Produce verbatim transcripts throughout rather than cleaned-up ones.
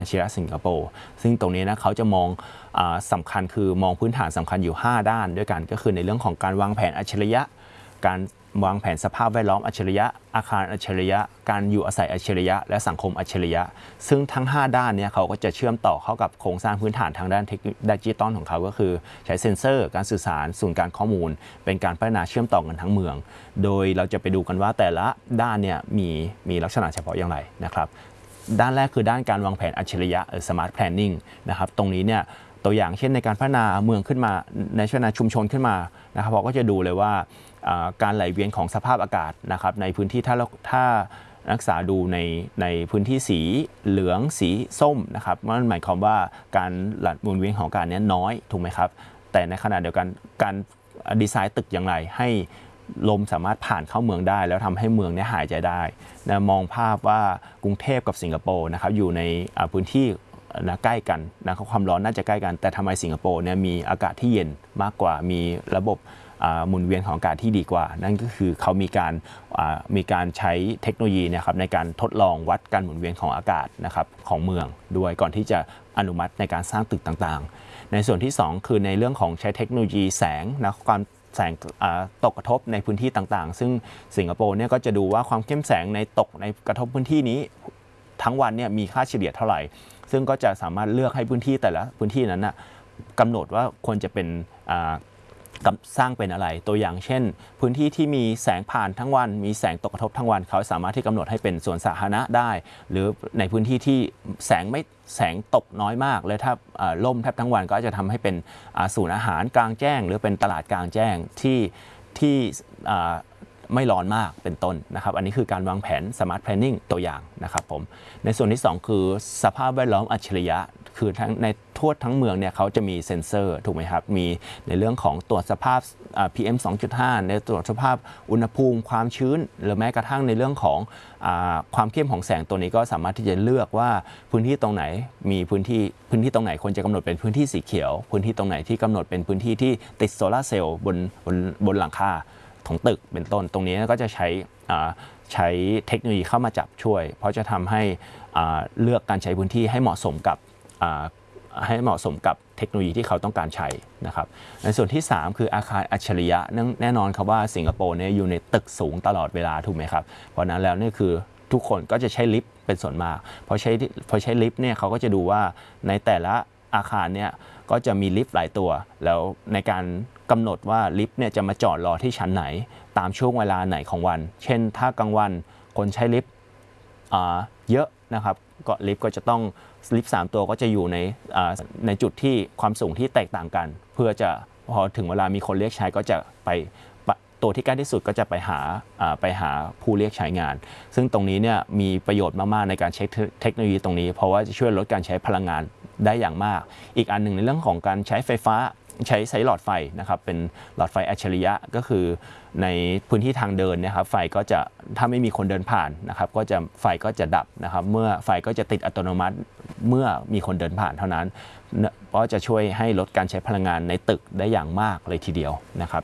อัจฉริยะสิงคโปร์ซึ่งตรงนี้นะเขาจะมองสำคัญคือมองพื้นฐานสำคัญอยู่ห้าด้านด้วยกันก็คือในเรื่องของการวางแผนอัจฉริยะการวางแผนสภาพแวดล้อมอัจฉริยะอาคารอัจฉริยะการอยู่อาศัยอัจฉริยะและสังคมอัจฉริยะซึ่งทั้งห้าด้านนี้เขาก็จะเชื่อมต่อเข้ากับโครงสร้างพื้นฐานทางด้านเทคโนโลยีดิจิตอลของเขาก็คือใช้เซ็นเซอร์การสื่อสารศูนย์การข้อมูลเป็นการพัฒนาเชื่อมต่อกันทั้งเมืองโดยเราจะไปดูกันว่าแต่ละด้านเนี่ยมีมีลักษณะเฉพาะอย่างไรนะครับด้านแรกคือด้านการวางแผนอัจฉริยะหรือ smart planning นะครับตรงนี้เนี่ยตัวอย่างเช่นในการพัฒนาเมืองขึ้นมาในพัฒนาชุมชนขึ้นมานะครับเราก็จะดูเลยว่าการไหลเวียนของสภาพอากาศนะครับในพื้นที่ถ้าถ้านักศึกษาดูในในพื้นที่สีเหลืองสีส้มนะครับมันหมายความว่าการหลั่นหมุนเวียนของอากาศนี้น้อยถูกไหมครับแต่ในขณะเดียวกันการดีไซน์ตึกอย่างไรให้ลมสามารถผ่านเข้าเมืองได้แล้วทำให้เมืองนี้หายใจได้นะมองภาพว่ากรุงเทพกับสิงคโปร์นะครับอยู่ในพื้นที่นะใกล้กันนะความร้อนน่าจะใกล้กันแต่ทำไมสิงคโปร์เนี่ยมีอากาศที่เย็นมากกว่ามีระบบหมุนเวียนของอากาศที่ดีกว่านั่นก็คือเขามีการมีการใช้เทคโนโลยีนะครับในการทดลองวัดการหมุนเวียนของอากาศนะครับของเมืองด้วยก่อนที่จะอนุมัติในการสร้างตึกต่างๆในส่วนที่สองคือในเรื่องของใช้เทคโนโลยีแสงนะความแสงตกกระทบในพื้นที่ต่างๆซึ่งสิงคโปร์เนี่ยก็จะดูว่าความเข้มแสงในตกในกระทบพื้นที่นี้ทั้งวันเนี่ยมีค่าเฉลี่ยเท่าไหร่ซึ่งก็จะสามารถเลือกให้พื้นที่แต่ละพื้นที่นั้นนะกำหนดว่าควรจะเป็นสร้างเป็นอะไรตัวอย่างเช่นพื้นที่ที่มีแสงผ่านทั้งวันมีแสงตกกระทบทั้งวันเขาสามารถที่กำหนดให้เป็นสวนสาธารณะได้หรือในพื้นที่ที่แสงไม่แสงตกน้อยมากเลยถ้าล่มแทบทั้งวันก็จะทำให้เป็นศูนย์อาหารกลางแจ้งหรือเป็นตลาดกลางแจ้งที่ที่ไม่ร้อนมากเป็นต้นนะครับอันนี้คือการวางแผน smart planning ตัวอย่างนะครับผมในส่วนที่สองคือสภาพแวดล้อมอัจฉริยะคือทั้งในทั่วทั้งเมืองเนี่ยเขาจะมีเซ็นเซอร์ถูกไหมครับมีในเรื่องของตรวจสภาพ พี เอ็ม สองจุดห้า ในตรวจสภาพอุณหภูมิความชื้นหรือแม้กระทั่งในเรื่องของความเข้มของแสงตัวนี้ก็สามารถที่จะเลือกว่าพื้นที่ตรงไหนมีพื้นที่พื้นที่ตรงไหนควรจะกำหนดเป็นพื้นที่สีเขียวพื้นที่ตรงไหนที่กำหนดเป็นพื้นที่ที่ติดโซลาร์เซลล์บนบนบนหลังคาของตึกเป็นต้นตรงนี้ก็จะใช้ใช้เทคโนโลยีเข้ามาจับช่วยเพราะจะทำให้เลือกการใช้พื้นที่ให้เหมาะสมกับให้เหมาะสมกับเทคโนโลยีที่เขาต้องการใช้นะครับในส่วนที่สามคืออาคารอัจฉริยะแน่นอนครับว่าสิงคโปร์เนี่ยอยู่ในตึกสูงตลอดเวลาถูกไหมครับเพราะนั้นแล้วนี่คือทุกคนก็จะใช้ลิฟต์เป็นส่วนมากพอใช้พอใช้ลิฟต์เนี่ยเขาก็จะดูว่าในแต่ละอาคารเนี่ยก็จะมีลิฟต์หลายตัวแล้วในการกำหนดว่าลิฟต์เนี่ยจะมาจอดรอที่ชั้นไหนตามช่วงเวลาไหนของวันเช่นถ้ากลางวันคนใช้ลิฟต์เยอะนะครับก็ลิฟต์ก็จะต้องลิฟต์สามตัวก็จะอยู่ในในจุดที่ความสูงที่แตกต่างกันเพื่อจะพอถึงเวลามีคนเรียกใช้ก็จะไปตัวที่ใกล้ที่สุดก็จะไปหาไปหาผู้เรียกใช้งานซึ่งตรงนี้เนี่ยมีประโยชน์มากๆในการใช้เทคโนโลยีตรงนี้เพราะว่าจะช่วยลดการใช้พลังงานได้อย่างมากอีกอันหนึ่งในเรื่องของการใช้ไฟฟ้าใช้ใช้หลอดไฟนะครับเป็นหลอดไฟอัจฉริยะก็คือในพื้นที่ทางเดินนะครับไฟก็จะถ้าไม่มีคนเดินผ่านนะครับก็จะไฟก็จะดับนะครับเมื่อไฟก็จะติดอัตโนมัติเมื่อมีคนเดินผ่านเท่านั้นก็จะช่วยให้ลดการใช้พลังงานในตึกได้อย่างมากเลยทีเดียวนะครับ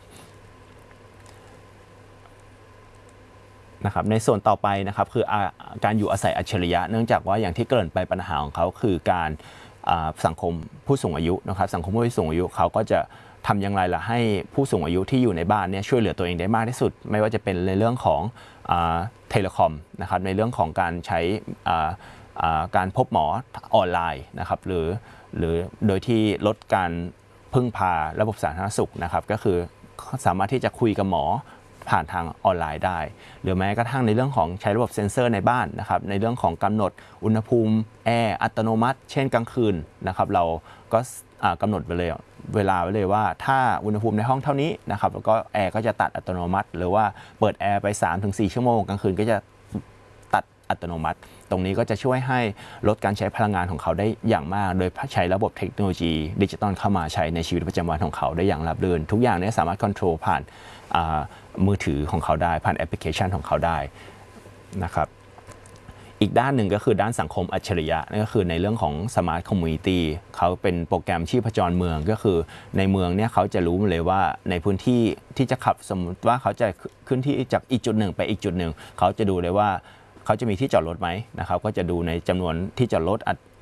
นะครับในส่วนต่อไปนะครับคือการอยู่อาศัยอัจฉริยะเนื่องจากว่าอย่างที่เกริ่นไปปัญหาของเขาคือการสังคมผู้สูงอายุนะครับสังคมผู้สูงอายุเขาก็จะทำอย่างไรล่ะให้ผู้สูงอายุที่อยู่ในบ้านเนี่ยช่วยเหลือตัวเองได้มากที่สุดไม่ว่าจะเป็นในเรื่องของเทเลคอมนะครับในเรื่องของการใช้การพบหมอออนไลน์นะครับหรือหรือโดยที่ลดการพึ่งพาระบบสาธารณสุขนะครับก็คือสามารถที่จะคุยกับหมอผ่านทางออนไลน์ได้หรือแม้กระทั่งในเรื่องของใช้ระบบเซ็นเซอร์ในบ้านนะครับในเรื่องของกำหนดอุณหภูมิแอร์อัตโนมัติเช่นกลางคืนนะครับเราก็กำหนดไปเลยเวลาไว้เลยว่าถ้าอุณหภูมิในห้องเท่านี้นะครับแล้วก็แอร์ก็จะตัดอัตโนมัติหรือว่าเปิดแอร์ไป สามถึงสี่ ชั่วโมงกลางคืนก็จะตัดอัตโนมัติตรงนี้ก็จะช่วยให้ลดการใช้พลังงานของเขาได้อย่างมากโดยใช้ระบบเทคโนโลยีดิจิตอลเข้ามาใช้ในชีวิตประจำวันของเขาได้อย่างราบรื่นทุกอย่างนี้สามารถควบคุมผ่านมือถือของเขาได้ผ่านแอปพลิเคชันของเขาได้นะครับอีกด้านหนึ่งก็คือด้านสังคมอัจฉริยะนั่นก็คือในเรื่องของ Smart Community เขาเป็นโปรแกรมชีพจรเมืองก็คือในเมืองเนี่ยเขาจะรู้เลยว่าในพื้นที่ที่จะขับสมมติว่าเขาจะขึ้นที่จากอีกจุดหนึ่งไปอีกจุดหนึ่งเขาจะดูเลยว่าเขาจะมีที่จอดรถไหมนะครับก็จะดูในจำนวนที่จอดรถ